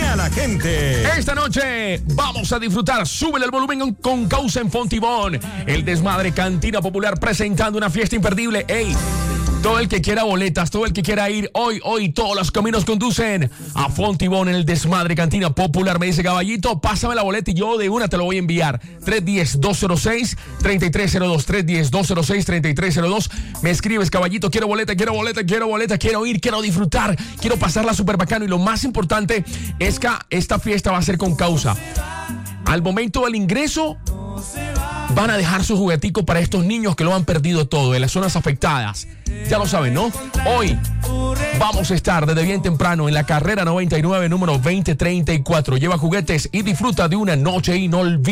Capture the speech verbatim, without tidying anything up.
a la gente. Esta noche vamos a disfrutar. Súbele el volumen con, con Causa en Fontibón. El Desmadre Cantina Popular presentando una fiesta imperdible. ¡Ey! Todo el que quiera boletas, todo el que quiera ir hoy, hoy, todos los caminos conducen a Fontibón en el Desmadre Cantina Popular. Me dice, caballito, pásame la boleta y yo de una te lo voy a enviar. tres uno cero, dos cero seis, tres tres cero dos, tres uno cero, dos cero seis, tres tres cero dos. Me escribes, caballito, quiero boleta, quiero boleta, quiero boleta, quiero ir, quiero disfrutar, quiero pasarla súper bacano. Y lo más importante es que esta fiesta va a ser con causa. Al momento del ingreso, van a dejar su juguetico para estos niños que lo han perdido todo en las zonas afectadas. Ya lo saben, ¿no? Hoy vamos a estar desde bien temprano en la carrera noventa y nueve, número veinte treinta y cuatro. Lleva juguetes y disfruta de una noche inolvidable.